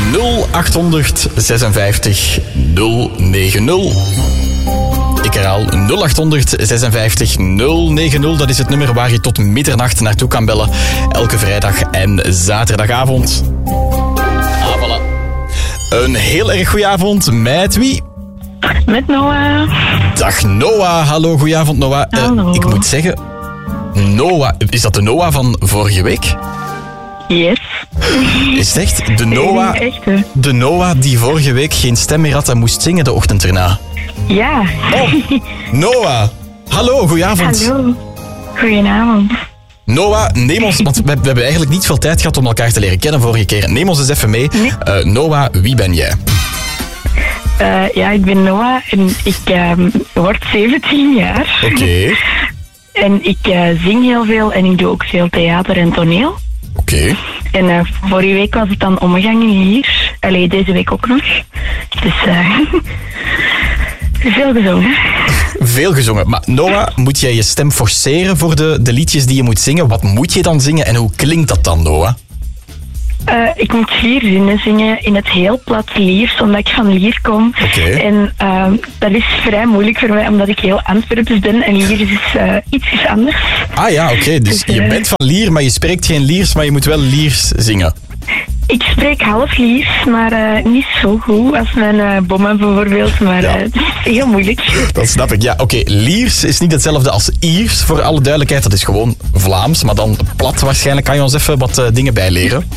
0800 56 090. Ik herhaal 0800 56 090. Dat is het nummer waar je tot middernacht naartoe kan bellen. Elke vrijdag en zaterdagavond. Voilà. Een heel erg goeie avond. Met wie? Met Noah. Dag Noah. Hallo, goeie Noah. Hallo. Ik moet zeggen, Noah, is dat de Noah van vorige week? Yes. Is het echt? Echt, hè? De Noah die vorige week geen stem meer had en moest zingen de ochtend erna. Ja. Oh, Noah. Hallo, goedenavond. Hallo. Goedenavond. Noah, neem ons, want we hebben eigenlijk niet veel tijd gehad om elkaar te leren kennen vorige keer. Neem ons eens even mee. Nee. Noah, wie ben jij? Ja, ik ben Noah en ik word 17 jaar. Oké. En ik zing heel veel en ik doe ook veel theater en toneel. Oké. En vorige week was het dan omgegangen hier. Allee, deze week ook nog. Dus veel gezongen. Veel gezongen. Maar Noah, moet jij je stem forceren voor de liedjes die je moet zingen? Wat moet je dan zingen en hoe klinkt dat dan, Noah? Ik moet 4 zinnen zingen in het heel plat Liers, omdat ik van Lier kom. Oké. En dat is vrij moeilijk voor mij, omdat ik heel Antwerps ben en Liers is iets anders. Ah ja, oké. Dus je bent van Lier, maar je spreekt geen Liers, maar je moet wel Liers zingen. Ik spreek half Liers, maar niet zo goed als mijn bommen bijvoorbeeld. Maar Ja. het is heel moeilijk. Dat snap ik. Ja, oké. Liers is niet hetzelfde als Iers, voor alle duidelijkheid. Dat is gewoon Vlaams, maar dan plat waarschijnlijk. Kan je ons even wat dingen bijleren?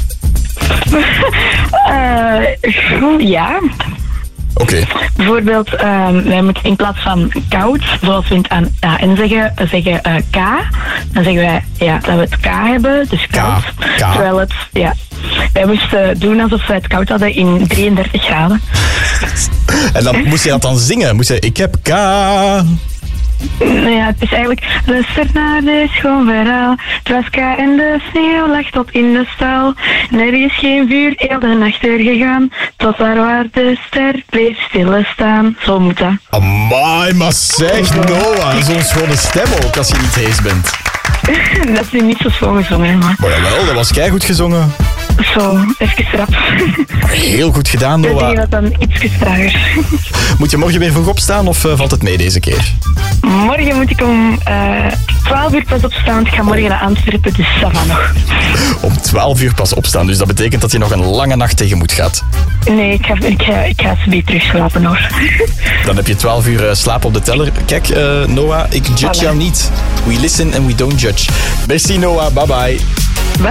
Ja. Oké. Bijvoorbeeld, wij moeten in plaats van koud, zoals we het aan AN zeggen K. Dan zeggen wij dat we het K hebben, dus koud. K. Terwijl het, wij moesten doen alsof we het koud hadden in 33 graden. En dan moest je dat dan zingen? Moest je, ik heb K. Nou ja, het is eigenlijk, luister naar dit schoon verhaal. Het was K en de sneeuw lag tot in de stal. En er is geen vuur heel de nacht gegaan. Tot daar waar de ster bleef stilstaan. Zo moet dat. Amai, maar zeg Noah, zo'n schone stem ook als je niet hees bent. Dat is nu niet zo schoon gezongen, maar Maar jawel, dat was keigoed gezongen. zo, even rap. Heel goed gedaan, Ik denk Noah. dat dan iets trager. Moet je morgen weer vroeg opstaan of valt het mee deze keer? Morgen moet ik om 12 uur pas opstaan. Ik ga morgen naar Antwerpen, dus dat van nog. Om 12 uur pas opstaan, dus dat betekent dat je nog een lange nacht tegemoet gaat. Nee, ik ga ze weer terug slapen hoor. Dan heb je 12 uur slaap op de teller. Kijk, Noah, ik judge Voilà. jou niet. We listen and we don't judge. Merci Noah, bye bye.